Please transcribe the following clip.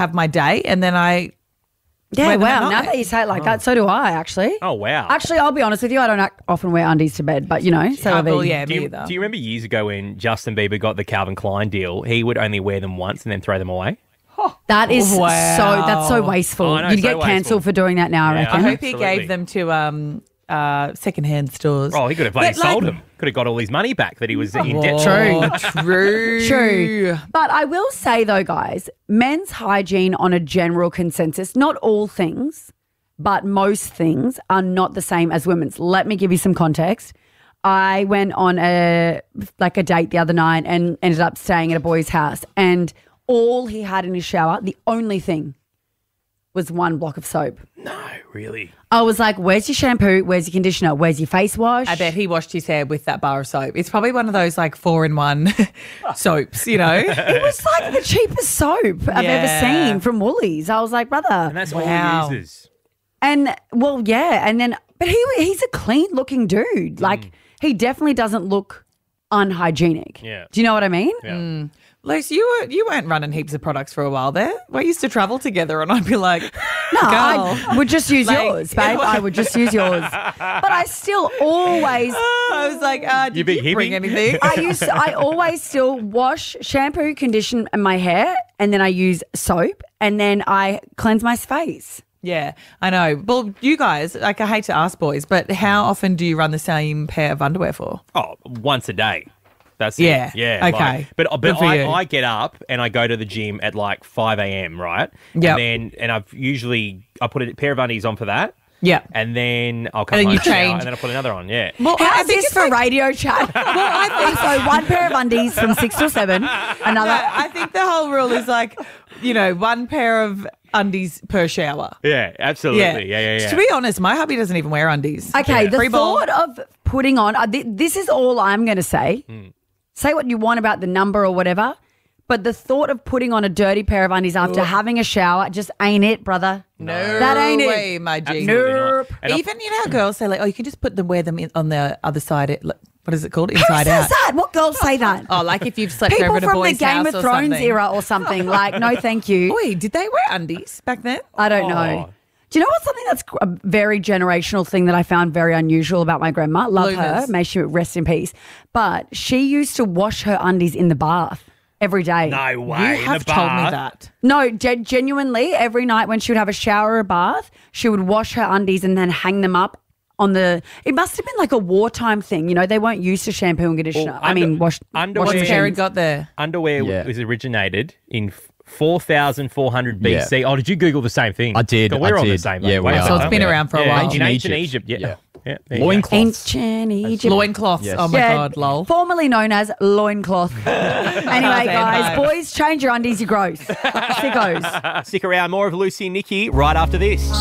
have my day, and then I. Yeah, wear them at wow. Now night. that you say it like that, so do I actually. Oh, wow. Actually, I'll be honest with you. I don't often wear undies to bed, but, so have well, you. yeah, Do me you, either. do you remember years ago when Justin Bieber got the Calvin Klein deal, he would only wear them once and then throw them away? That is Wow. that's so wasteful. Oh, I know, You'd so get wasteful. cancelled for doing that now, I Yeah, reckon. I hope Absolutely. he gave them to secondhand stores. Oh, he could have But, sold them. Could have got all his money back that he was in debt to. True. True. But I will say, though, guys, men's hygiene on a general consensus, not all things, but most things are not the same as women's. Let me give you some context. I went on a date the other night and ended up staying at a boy's house, and all he had in his shower, the only thing, was one block of soap. No, really. I was like, where's your shampoo? Where's your conditioner? Where's your face wash? I bet he washed his hair with that bar of soap. It's probably one of those 4-in-1 soaps, It was like the cheapest soap I've ever Yeah. seen from Woolies. I was like, brother. And that's Wow. all he uses. And well, yeah, and then but he's a clean looking dude. Like he definitely doesn't look unhygienic. Yeah. Do you know what I mean? Yeah. Luce, you weren't running heaps of products for a while there. We used to travel together, and I'd be like, No, girl. I would just use Like- yours, babe. I would just use yours. But I still always I was like, did big you bring hippie. anything? I always still wash, shampoo, condition my hair, and then I use soap, and then I cleanse my face. Yeah, I know. Well, you guys, I hate to ask boys, but how often do you run the same pair of underwear for? Oh, once a day. That's Yeah. it. Yeah. Okay. But Good for you. I get up and I go to the gym at 5 a.m., right? Yep. And I put a pair of undies on for that. Yeah. And then I'll come And then home you shower, change. and then I put another on. Yeah. Well, How's this for radio chat? I think So one pair of undies from 6 till 7, another. I think the whole rule is one pair of undies per shower. Yeah. Absolutely. Yeah. To be honest, my hubby doesn't even wear undies. Okay, Yeah. the Free ball. thought of putting on, this is all I'm going to say. Say what you want about the number or whatever, but the thought of putting on a dirty pair of undies after having a shower just ain't it, brother. No That ain't it. way, my G. Absolutely not. Nope. And Even how girls say you can just wear them on the other side. What is it called? Inside Who out. says that? What girls say that? Oh, if you've slept People over at a from the boy's Game house of or Thrones something. era or something. No, thank you. Wait, did they wear undies back then? I don't know. Oh. Do you know what's something that's a very generational thing that I found very unusual about my grandma? Love her. Bloomers. May she rest in peace. But she used to wash her undies in the bath every day. No way. You have told me that. No, genuinely, every night when she would have a shower or a bath, she would wash her undies and then hang them up on the. It must have been like a wartime thing. They weren't used to shampoo and conditioner. Well, wash underwear- washing What's Karen machines. got there? Underwear Yeah. was originated in 4,400 BC. Yeah. Oh, did you Google the same thing? I did, So we're I on the did. same. Yeah, we wavelength, are. So it's aren't been we? around for a Yeah, while. In ancient Egypt. Egypt. Yeah. Yeah. Yeah, there you go. Loincloths. Ancient Egypt. Loincloths. Yes. Oh my Yeah, God, lol. formerly known as loincloth. Anyway, guys, boys, change your undies, you gross. Sickos. Stick around. More of Lucy and Nikki right after this.